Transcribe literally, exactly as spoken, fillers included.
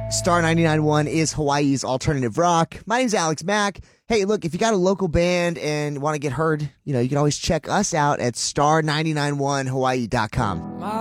Star ninety-nine point one is Hawaii's alternative rock. My name's Alex Mack. Hey, look, if you got a local band and want to get heard, you know, you can always check us out at star nine nine one hawaii dot com.